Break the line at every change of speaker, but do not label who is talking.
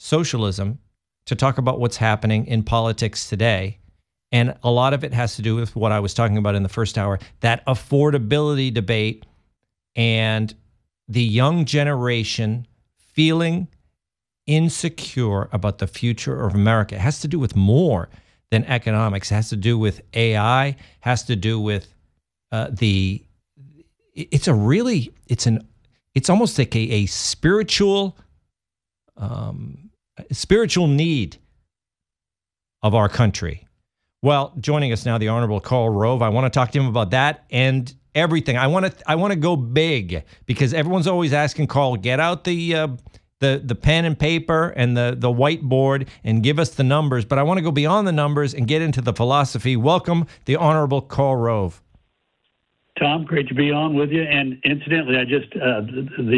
socialism to talk about what's happening in politics today. And a lot of it has to do with what I was talking about in the first hour, that affordability debate and the young generation feeling insecure about the future of America. It has to do with more than economics. It has to do with AI, has to do with it's almost like a spiritual need of our country. Well, joining us now, the Honorable Karl Rove. I want to talk to him about that and everything. I want to go big because everyone's always asking Karl, get out the pen and paper and the whiteboard and give us the numbers. But I want to go beyond the numbers and get into the philosophy. Welcome, the Honorable Karl Rove.
Tom, great to be on with you. And incidentally, I just the